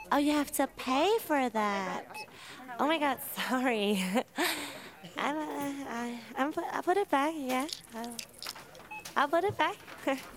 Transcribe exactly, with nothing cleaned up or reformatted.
Oh, you have to pay for that. Oh my God, sorry. I'm, uh, I, I'm put, I'll put it back. Yeah, I'll, I'll put it back.